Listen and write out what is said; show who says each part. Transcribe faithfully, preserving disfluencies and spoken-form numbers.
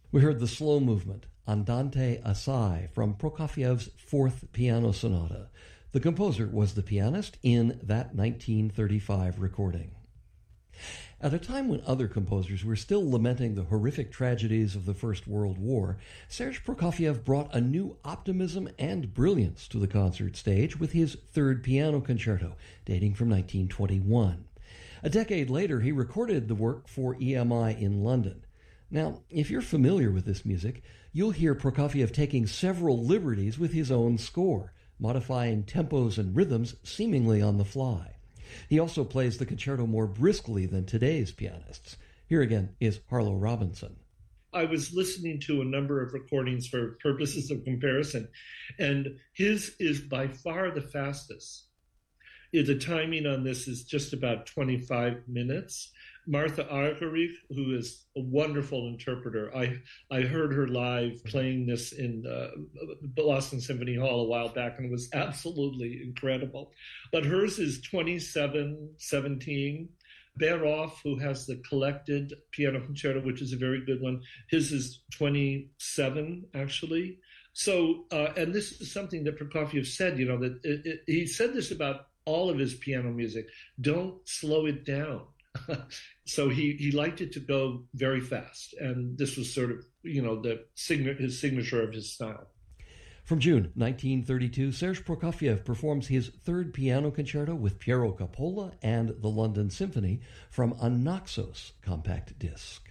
Speaker 1: We heard the slow movement, Andante Assai, from Prokofiev's Fourth Piano Sonata. The composer was the pianist in that nineteen thirty-five recording. At a time when other composers were still lamenting the horrific tragedies of the First World War, Serge Prokofiev brought a new optimism and brilliance to the concert stage with his Third Piano Concerto, dating from nineteen twenty-one. A decade later, he recorded the work for E M I in London. Now, if you're familiar with this music, you'll hear Prokofiev taking several liberties with his own score, modifying tempos and rhythms seemingly on the fly. He also plays the concerto more briskly than today's pianists. Here again is Harlow Robinson.
Speaker 2: I was listening to a number of recordings for purposes of comparison, and his is by far the fastest. The timing on this is just about twenty-five minutes. Martha Argerich, who is a wonderful interpreter, I, I heard her live playing this in uh, Boston Symphony Hall a while back, and it was absolutely incredible. But hers is twenty-seven seventeen. Berhoff, who has the collected piano concerto, which is a very good one, his is twenty-seven, actually. So, uh, and this is something that Prokofiev said, you know, that it, it, he said this about all of his piano music. Don't slow it down. So he, he liked it to go very fast. And this was sort of, you know, the sign- his signature of his style.
Speaker 1: From June nineteen thirty-two, Serge Prokofiev performs his Third Piano Concerto with Piero Capola and the London Symphony from a Naxos compact disc.